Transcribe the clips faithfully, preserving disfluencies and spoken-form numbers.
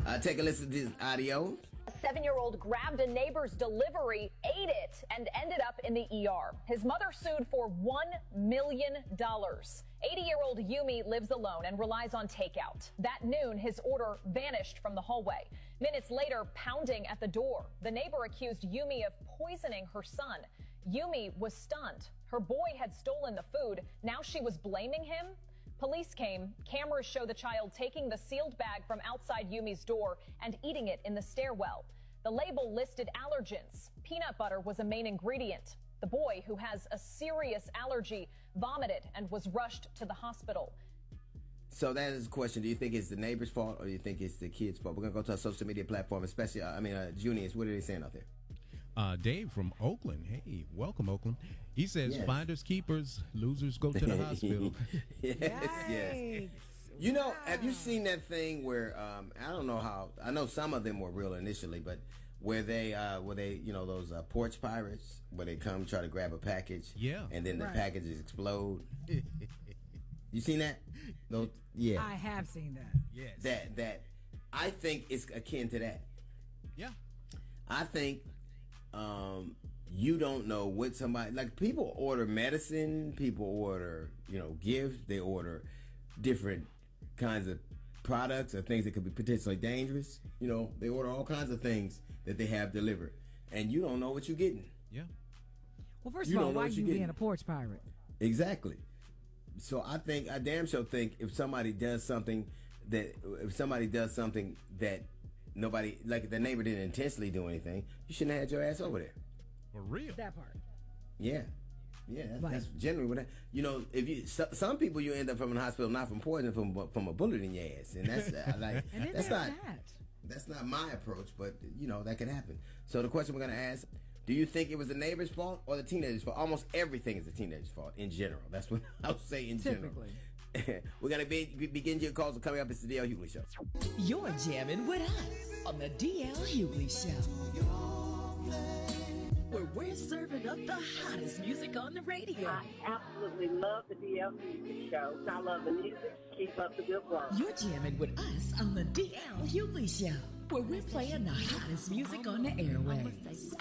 Uh, take a listen to this audio. A seven-year-old grabbed a neighbor's delivery, ate it, and ended up in the E R. His mother sued for one million dollars. eighty-year-old Yumi lives alone and relies on takeout. That noon, his order vanished from the hallway. Minutes later, pounding at the door. The neighbor accused Yumi of poisoning her son. Yumi was stunned. Her boy had stolen the food. Now she was blaming him. Police came. Cameras show the child taking the sealed bag from outside Yumi's door and eating it in the stairwell. The label listed allergens. Peanut butter was a main ingredient. The boy, who has a serious allergy, vomited and was rushed to the hospital. So that is the question. Do you think it's the neighbor's fault or do you think it's the kid's fault? We're going to go to our social media platform, especially, uh, I mean, uh, Junius, what are they saying out there? Uh, Dave from Oakland. Hey, welcome, Oakland. He says, yes. Finders keepers, losers go to the hospital. yes, yes. You know, wow. Have you seen that thing where, um, I don't know how, I know some of them were real initially, but where they, uh, where they, you know, those uh, porch pirates, where they come try to grab a package. Yeah. And then the right. packages explode. You seen that? Those, yeah. I have seen that. Yes. That, that, I think it's akin to that. Yeah. I think, um, you don't know what somebody, like people order medicine, people order, you know, gifts, they order different kinds of products or things that could be potentially dangerous. You know, they order all kinds of things that they have delivered, and you don't know what you're getting. Yeah. Well, first You of all, don't know why what you you're being getting. a porch pirate? Exactly. So I think, I damn sure think if somebody does something that, if somebody does something that nobody, like the neighbor didn't intentionally do anything, you shouldn't have had your ass over there. For real. That part. Yeah. Yeah, that's, Right. that's generally what I, you know, if you, so, some people you end up from the hospital not from poison, from from a bullet in your ass. And that's uh, like, And then that's there's not, that. that's not my approach, but you know, that could happen. So the question we're going to ask, do you think it was the neighbor's fault or the teenager's fault? Almost everything is the teenager's fault in general. That's what I'll say in Typically. general. We're going to be, begin your calls coming up. It's the D L Hughley Show. You're jamming with us on the D L Hughley Show, where we're serving up the hottest music on the radio. I absolutely love the D L Hughley Show. I love the music. Keep up the good work. You're jamming with us on the D L Hughley Show, where we're playing the hottest music on the airwaves.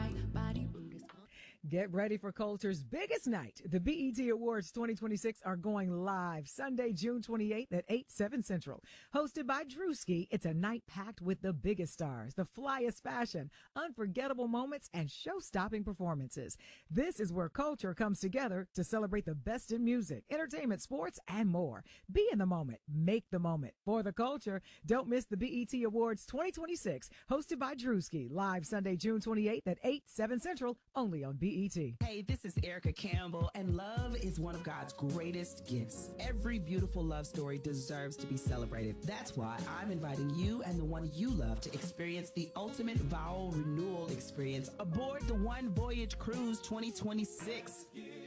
Get ready for culture's biggest night. The B E T Awards twenty twenty-six are going live Sunday, June twenty-eighth at eight, seven Central. Hosted by Drewski, it's a night packed with the biggest stars, the flyest fashion, unforgettable moments, and show-stopping performances. This is where culture comes together to celebrate the best in music, entertainment, sports, and more. Be in the moment. Make the moment. For the culture, don't miss the B E T Awards twenty twenty-six, hosted by Drewski, live Sunday, June twenty-eighth at eight, seven Central, only on B E T. Hey, this is Erica Campbell, and love is one of God's greatest gifts. Every beautiful love story deserves to be celebrated. That's why I'm inviting you and the one you love to experience the ultimate vow renewal experience aboard the One Voyage Cruise twenty twenty-six.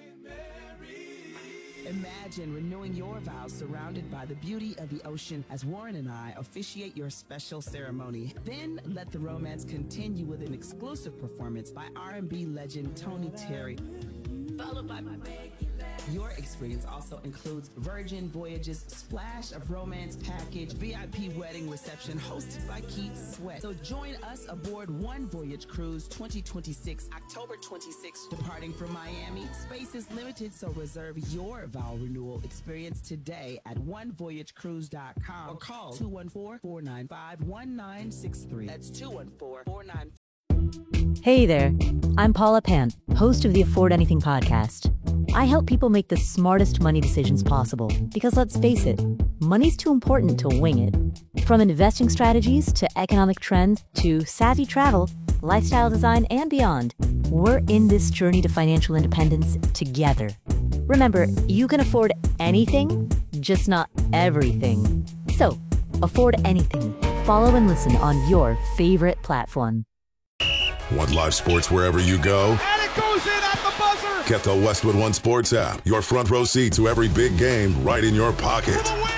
Imagine renewing your vows surrounded by the beauty of the ocean as Warren and I officiate your special ceremony. Then let the romance continue with an exclusive performance by R and B legend Tony Terry, followed by your experience also includes Virgin Voyages Splash of Romance Package, V I P wedding reception hosted by Keith Sweat. So join us aboard One Voyage Cruise twenty twenty-six, October twenty-sixth, departing from Miami. Space is limited, so reserve your vow renewal experience today at one voyage cruise dot com or call two one four, four nine five, one nine six three. That's two one four, four nine five. Hey there, I'm Paula Pant, host of the Afford Anything podcast. I help people make the smartest money decisions possible because let's face it, money's too important to wing it. From investing strategies to economic trends to savvy travel, lifestyle design, and beyond, we're in this journey to financial independence together. Remember, you can afford anything, just not everything. So, afford anything. Follow and listen on your favorite platform. Want live sports wherever you go? And it goes in at the buzzer! Get the Westwood One Sports app. Your front row seat to every big game right in your pocket.